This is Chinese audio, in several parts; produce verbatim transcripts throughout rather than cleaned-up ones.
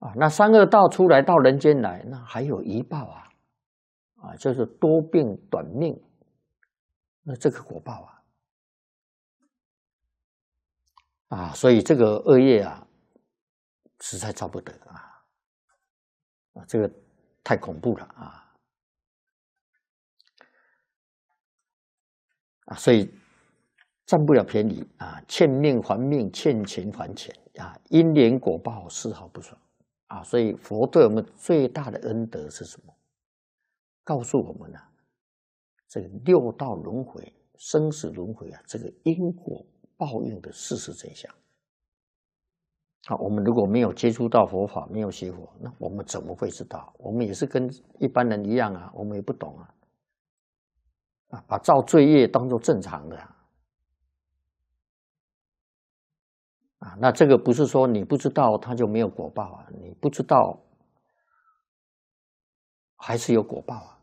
啊，那三恶道出来到人间来，那还有一报啊，啊，就是多病短命，那这个果报啊，啊，所以这个恶业啊，实在遭不得啊，啊，这个太恐怖了啊，啊，所以占不了便宜啊，欠命还命，欠钱还钱啊，因缘果报丝毫不爽。啊，所以佛对我们最大的恩德是什么？告诉我们啊，这个六道轮回、生死轮回啊，这个因果报应的事实真相。啊，我们如果没有接触到佛法，没有学佛，那我们怎么会知道？我们也是跟一般人一样啊，我们也不懂啊，啊，把造罪业当作正常的啊。啊，那这个不是说你不知道它就没有果报啊，你不知道还是有果报啊。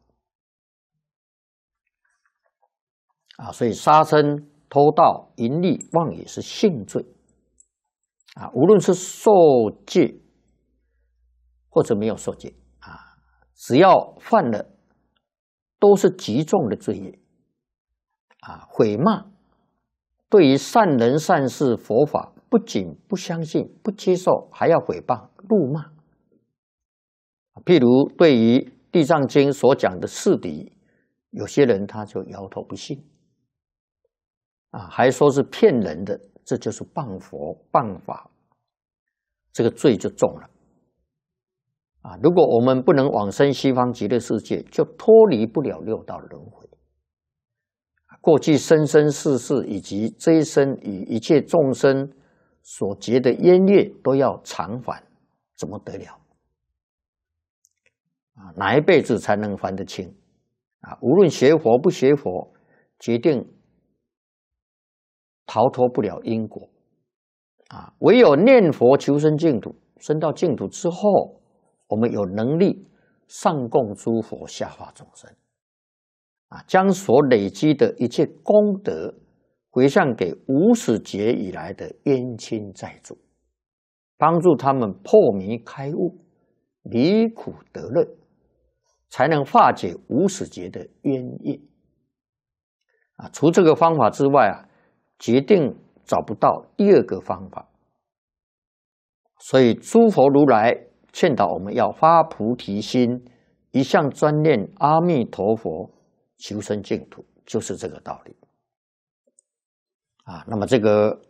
啊，所以杀生、偷盗、淫利、妄语是性罪啊，无论是受戒或者没有受戒啊，只要犯了，都是极重的罪业啊。毁骂对于善人善事佛法，不仅不相信、不接受，还要诽谤、辱骂。譬如对于《地藏经》所讲的四谛，有些人他就摇头不信，啊，还说是骗人的，这就是谤佛、谤法，这个罪就重了。啊，如果我们不能往生西方极乐世界，就脱离不了六道轮回。过去生生世世以及这一生与一切众生所结的冤业都要偿还，怎么得了？啊，哪一辈子才能还得清？啊，无论学佛不学佛，决定逃脱不了因果。啊，唯有念佛求生净土，生到净土之后，我们有能力上供诸佛，下化众生。啊，将所累积的一切功德回向给无始劫以来的冤亲债主，帮助他们破迷开悟，离苦得乐，才能化解无始劫的冤业。啊，除这个方法之外啊，决定找不到第二个方法。所以诸佛如来劝导我们要发菩提心，一向专念阿弥陀佛，求生净土，就是这个道理啊。那么这个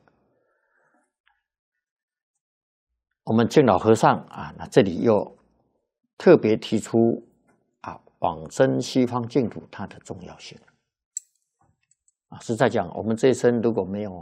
我们净老和尚啊，那这里又特别提出啊，往生西方净土它的重要性啊。实在讲，我们这一生如果没有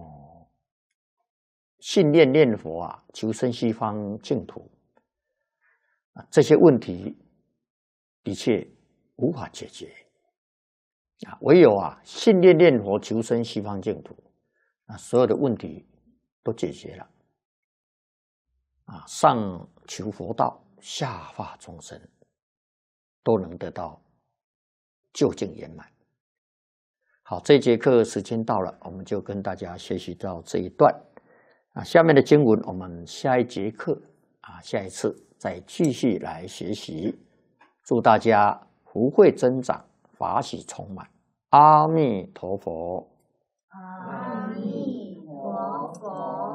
信念念佛啊，求生西方净土啊，这些问题的确无法解决。啊，唯有啊，信念念佛求生西方净土，啊，所有的问题都解决了。啊，上求佛道，下化众生，都能得到究竟圆满。好，这节课时间到了，我们就跟大家学习到这一段。啊，下面的经文我们下一节课啊，下一次再继续来学习。祝大家福慧增长，法喜充满。阿弥陀佛。 阿弥陀佛。